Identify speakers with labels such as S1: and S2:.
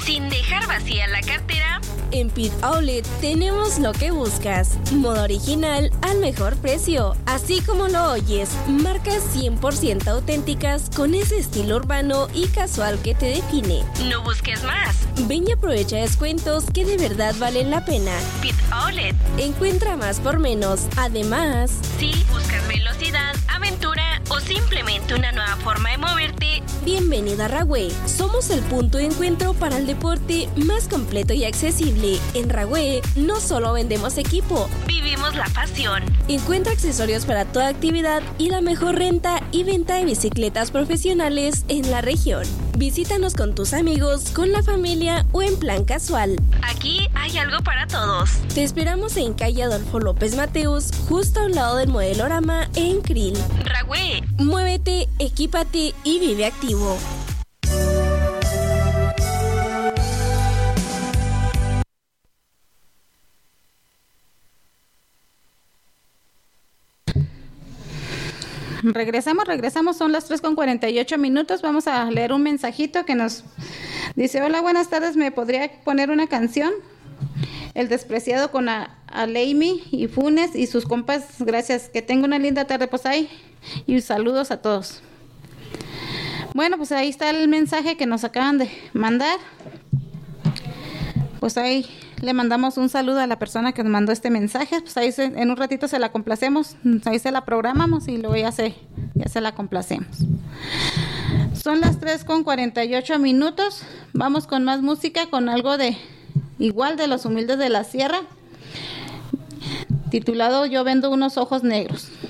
S1: sin dejar vacía la cartera.
S2: En Pit Outlet tenemos lo que buscas. Moda original al mejor precio. Así como lo oyes, marcas 100% auténticas con ese estilo urbano y casual que te define.
S1: No busques más.
S2: Ven y aprovecha descuentos que de verdad valen la pena.
S1: Pit Outlet.
S2: Encuentra más por menos. Además,
S1: si buscas velocidad, aventura o simplemente una nueva forma de moverte,
S2: bienvenida a Rahue. Somos el punto de encuentro para el deporte más completo y accesible. En Rahue no solo vendemos equipo,
S1: vivimos la pasión.
S2: Encuentra accesorios para toda actividad y la mejor renta y venta de bicicletas profesionales en la región. Visítanos con tus amigos, con la familia o en plan casual.
S1: Aquí hay algo para todos.
S2: Te esperamos en calle Adolfo López Mateos, justo a un lado del Modelorama en Krill.
S1: Rahue.
S2: Muévete, equípate y vive activo.
S3: Regresamos, son las 3:48. Vamos a leer un mensajito que nos dice: hola, buenas tardes, ¿me podría poner una canción? El despreciado con Aleimi y Funes y sus compas, gracias, que tenga una linda tarde, pues ahí, y saludos a todos. Bueno, pues ahí está el mensaje que nos acaban de mandar. Pues ahí le mandamos un saludo a la persona que nos mandó este mensaje. Pues ahí en un ratito se la complacemos, ahí se la programamos y luego ya se la complacemos. Son las 3:48. Vamos con más música, con algo de igual de Los Humildes de la Sierra, titulado Yo vendo unos ojos negros.